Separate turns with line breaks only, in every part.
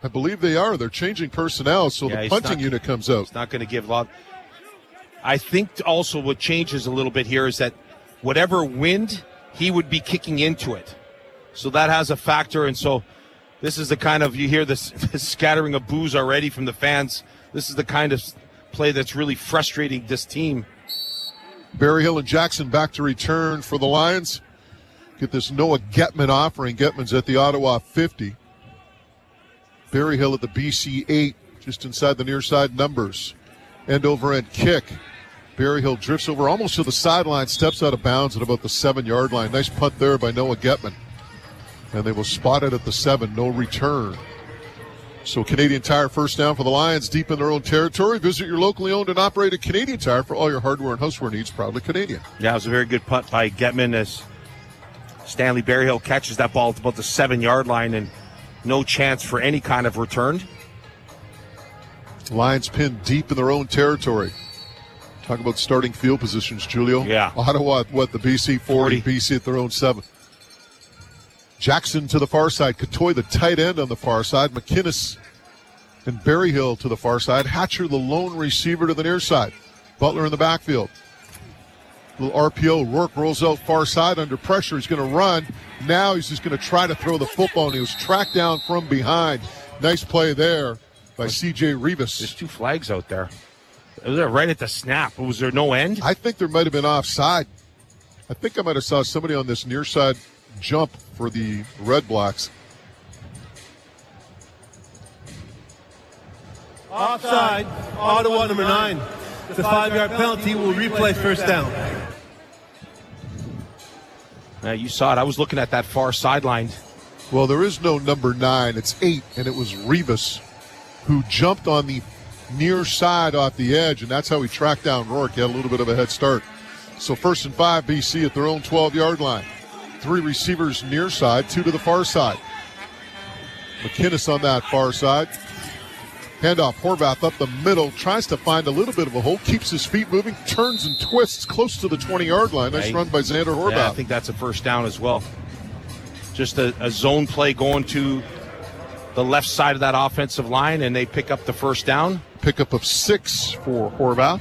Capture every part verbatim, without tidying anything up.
I believe they are. They're changing personnel, so yeah, the punting not, unit comes out.
It's not going to give a lot. I think also what changes a little bit here is that whatever wind, he would be kicking into it. So that has a factor, and so this is the kind of, you hear this, this scattering of boos already from the fans. This is the kind of play that's really frustrating this team.
Berryhill and Jackson back to return for the Lions. Get this Noah Getman offering. Getman's at the Ottawa fifty. Berryhill at the B C eight, just inside the near side numbers. End over end kick. Berryhill drifts over almost to the sideline, steps out of bounds at about the seven-yard line. Nice punt there by Noah Getman. And they will spot it at the seven, no return. So Canadian Tire first down for the Lions, deep in their own territory. Visit your locally owned and operated Canadian Tire for all your hardware and houseware needs. Proudly Canadian.
Yeah, it was a very good punt by Getman as Stanley Berryhill catches that ball at about the seven-yard line and no chance for any kind of return.
Lions pinned deep in their own territory. Talk about starting field positions, Julio.
Yeah.
Ottawa at what, the B C forty, forty. B C at their own seven. Jackson to the far side. Catoy, the tight end on the far side. McInnes and Berryhill to the far side. Hatcher, the lone receiver to the near side. Butler in the backfield. Little R P O. Rourke rolls out far side under pressure. He's going to run. Now he's just going to try to throw the football, and he was tracked down from behind. Nice play there by C J Rivas.
There's two flags out there. Was there right at the snap? Was there no end?
I think there might have been offside. I think I might have saw somebody on this near side jump for the Red Blacks.
Offside, Ottawa number nine. It's a five-yard penalty. Will replay first down.
Yeah, you saw it. I was looking at that far sideline.
Well, there is no number nine. It's eight, and it was Rivas who jumped on the near side off the edge, and that's how he tracked down Rourke. He had a little bit of a head start. So first and five, B C at their own twelve-yard line. Three receivers near side, two to the far side. McInnes on that far side. Handoff, Horvath up the middle, tries to find a little bit of a hole, keeps his feet moving, turns and twists close to the twenty-yard line. Nice right. run by Xander Horvath.
Yeah, I think that's a first down as well. Just a, a zone play going to the left side of that offensive line, and they pick up the first down.
Pickup of six for Horvath.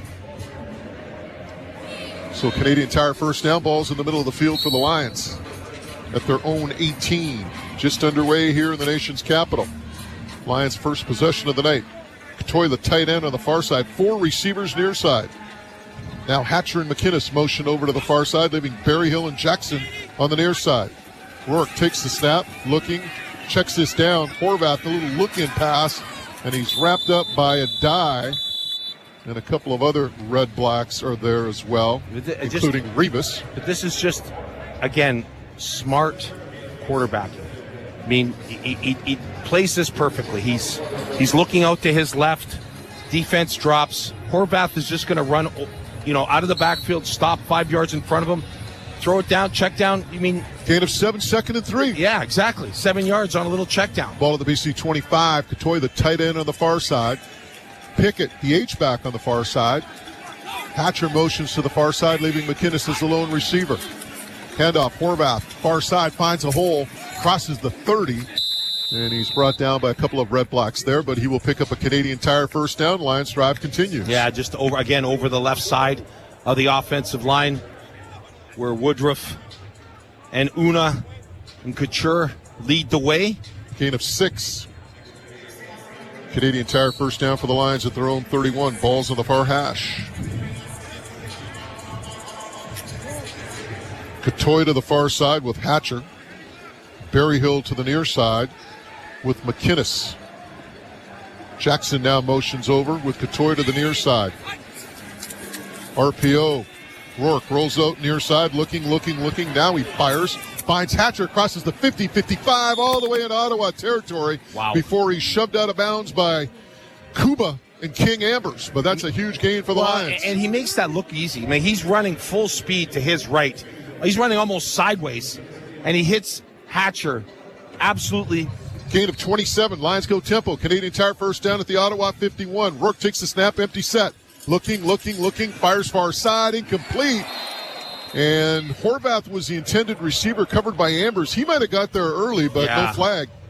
So Canadian Tire first down, balls in the middle of the field for the Lions at their own eighteen. Just underway here in the nation's capital. Lions' first possession of the night. Catoy, the tight end on the far side. Four receivers near side. Now Hatcher and McInnes motion over to the far side, leaving Berryhill and Jackson on the near side. Rourke takes the snap, looking, checks this down. Horvath, a little look-in pass, and he's wrapped up by a die. And a couple of other Red Blacks are there as well, just, including Rivas.
But this is just, again, smart quarterbacking. I mean, he, he, he plays this perfectly. He's he's looking out to his left. Defense drops. Horvath is just going to run, you know, out of the backfield, stop five yards in front of him, throw it down, check down. You mean
gain of seven, second and three.
Yeah, exactly. Seven yards on a little check down.
Ball at the B C twenty-five. Catoy, the tight end on the far side. Pickett, the H-back on the far side. Hatcher motions to the far side, leaving McInnes as the lone receiver. Handoff, Horvath, far side, finds a hole, crosses the thirty, and he's brought down by a couple of Red Blacks there, but he will pick up a Canadian Tire first down. Lions drive continues.
Yeah, just over again over the left side of the offensive line where Woodruff and Una and Couture lead the way.
Gain of six. Canadian Tire first down for the Lions at their own thirty-one. Balls on the far hash. Catoy to the far side with Hatcher. Berryhill to the near side with McInnes. Jackson now motions over with Catoy to the near side. R P O. Rourke rolls out near side, looking, looking, looking. Now he fires. Finds Hatcher, crosses the fifty, fifty-five, all the way in Ottawa territory.
Wow.
Before he's shoved out of bounds by Kuba and King Ambers. But that's a huge gain for the
well,
Lions.
And he makes that look easy. I mean, he's running full speed to his right. He's running almost sideways, and he hits Hatcher absolutely.
Gain of twenty-seven. Lions go tempo. Canadian Tire first down at the Ottawa fifty-one. Rourke takes the snap, empty set. Looking, looking, looking, fires far side, incomplete. And Horvath was the intended receiver covered by Ambers. He might have got there early, but
yeah.
no flag.